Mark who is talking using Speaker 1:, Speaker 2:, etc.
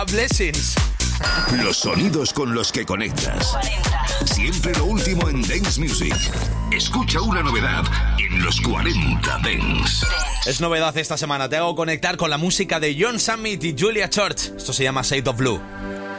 Speaker 1: Blessings.
Speaker 2: Los sonidos con los que conectas. Siempre lo último en Dance Music. Escucha una novedad en los 40 Dance.
Speaker 1: Es novedad esta semana. Te hago conectar con la música de John Summit y Julia Church. Esto se llama Shade of Blue.